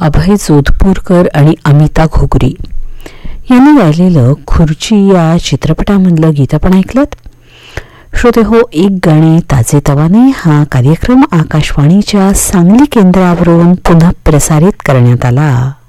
अभय जोधपूरकर आणि अमिता घोगरी यांनी गायलेलं खुर्ची या चित्रपटामधलं गीत आपण ऐकलं. श्रोते हो, एक गाणे ताजेतवाने हा कार्यक्रम आकाशवाणीच्या सांगली केंद्रावरून पुन्हा प्रसारित करण्यात आला.